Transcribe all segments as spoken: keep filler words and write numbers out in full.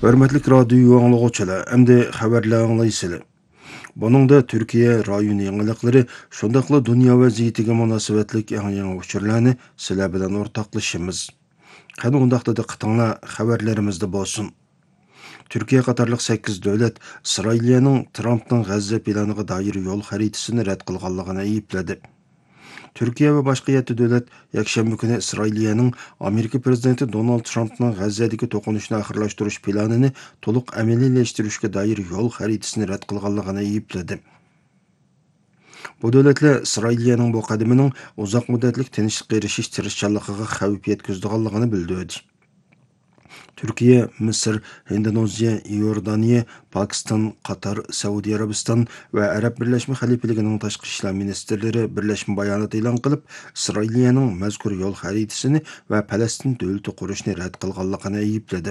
Hörmetlik radyo anlıqçılar, əmdi xəbərlər anlaysılı. Buningda Türkiye rayon yangilikleri, şundaqla dünya vaziyetiga munosabatlik yangi uçurlarni sizlar bilan o'rtoqlashamiz. Qani undaqda diqqatinglar xabarlarimizda bo'lsin. Türkiye qatarlıq sakkiz davlat İsrailiyaning Trumpning G'azza planiga doir yo'l xaritasini rad qilganligini aybladi. Türkiye ve başka yetti devlet yakshanba kuni İsrailiyaning Amerika prezidenti Donald Trumpning G'azzadagi to'qinishni oxirlashtirish planini to'liq amaliyleştirishga doir yo'l xaritasini rad qilganligini aybladi. Bu devletler İsrailiyaning bu qadamining uzoq muddatlik tinchlikqa erishish tirishchanligiga xavf yetkazadiganligini bildirdi. Türkiye, Mısır, Endonezya, Iordaniya, Pakistan, Qatar, Saudiya Arabiston ve Arab Birleşme Halifeligining tashqi ishlar ministrlari birlashma bayonot e'lon qilib, İsrailiyaning mazkur yo'l xaritasini va Falastin davlati qurishni rad qilganligini aybladi.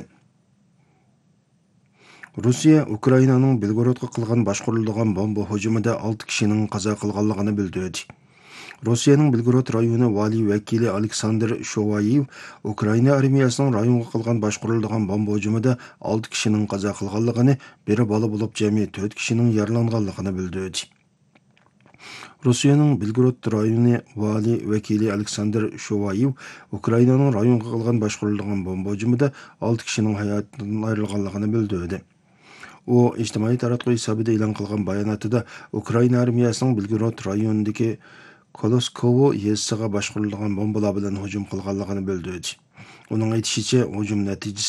Rossiya Ukrainaning Belgorodga qilgan boshqarilgan bomba hujumida olti kishining qazo qilganligini bildirdi. Rossiyaning Belgorod rayoni vali vakili Aleksandr Shovayev Ukraina armiyasining rayonga qilgan boshqarilgan bomba hujumida olti kishining qazo qilganligini, biri bola bo'lib jami to'rt kishining yaralanganligini bildirdi. Rossiyaning Belgorod rayoni vali vakili Aleksandr Shovayev Ukrainaning rayonga qilgan boshqarilgan bomba hujumida olti kishining hayotidan ayrilganligini bildirdi. O, ijtimoiy taratquv hisobida e'lon qilgan bayonotida Ukraina armiyasining Belgorod rayonidagi Koloskovo yezisiga boshqarilgan bombalar bilan hujum qilganligini bildirdi. Uning aytishicha, hujum natijasi